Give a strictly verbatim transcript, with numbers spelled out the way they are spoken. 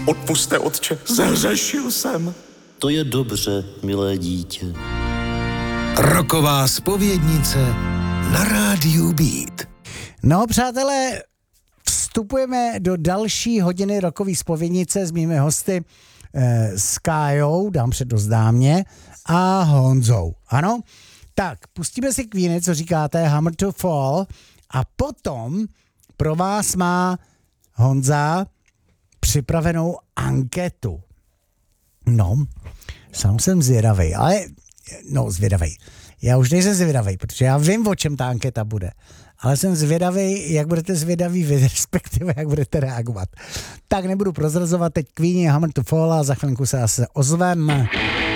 Odpuste, otče, zahřešil jsem. To je dobře, milé dítě. Roková zpovědnice na rádiu Beat. No, přátelé, vstupujeme do další hodiny rokový zpovědnice s mými hosty eh, s Kájou, dám přednost dámě, a Honzou. Ano? Tak, pustíme si Queeny, co říkáte, Hammer to Fall, a potom pro vás má Honza připravenou anketu. No, sám jsem zvědavej, ale, no zvědavej. Já už nejsem zvědavej, protože já vím, o čem ta anketa bude. Ale jsem zvědavej, jak budete zvědaví vy, respektive jak budete reagovat. Tak nebudu prozrazovat, teď Queeny, Hammer to Fall, a za chvilku se zase ozveme.